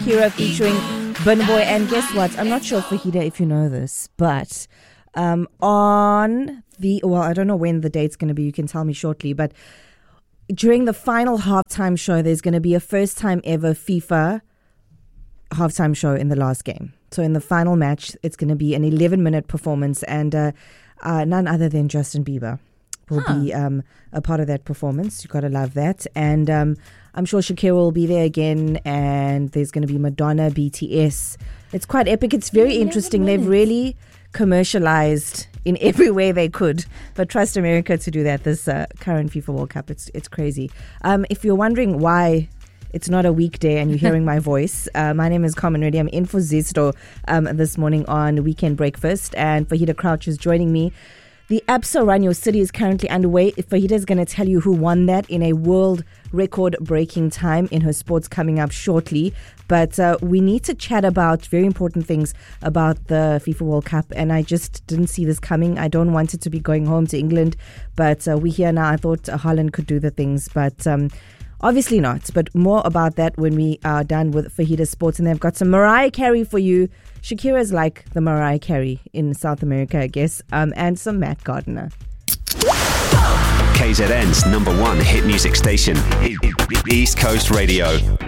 Shakira featuring Burna Boy. And guess what? I'm not sure, Fahida, if you know this, but I don't know when the date's going to be. You can tell me shortly. But during the final halftime show, there's going to be a first time ever FIFA halftime show in the last game. So in the final match, it's going to be an 11-minute performance, and none other than Justin Bieber will be a part of that performance. You got to love that. And I'm sure Shakira will be there again, and there's going to be Madonna, BTS. It's quite epic. It's very interesting. They've really commercialized in every way they could, but trust America to do that this current FIFA World Cup. It's crazy. If you're wondering why it's not a weekday and you're hearing my voice, my name is Carmen Reddy. I'm in for Zesto this morning on Weekend Breakfast, and Fahida Crouch is joining me. The Absa Run Your City is currently underway. Fahida is going to tell you who won that in a world record-breaking time in her sports coming up shortly. But we need to chat about very important things about the FIFA World Cup, and I just didn't see this coming. I don't want it to be going home to England, but we're here now. I thought Haaland could do the things, but obviously not. But more about that when we are done with Fahida Sports, and they've got some Mariah Carey for you. Shakira is like the Mariah Carey in South America, I guess, and some Matt Gardner. KZN's #1 hit music station, East Coast Radio.